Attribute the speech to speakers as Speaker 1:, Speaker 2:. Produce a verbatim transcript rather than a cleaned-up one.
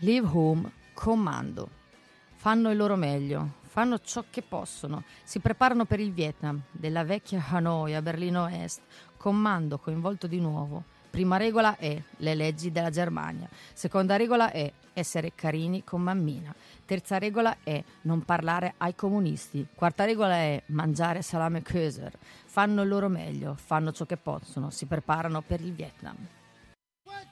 Speaker 1: Leave home, comando. Fanno il loro meglio, fanno ciò che possono, si preparano per il Vietnam, della vecchia Hanoi a Berlino Est, comando coinvolto di nuovo. Prima regola è le leggi della Germania, seconda regola è essere carini con mammina, terza regola è non parlare ai comunisti, quarta regola è mangiare salame Köser. Fanno il loro meglio, fanno ciò che possono, si preparano per il Vietnam.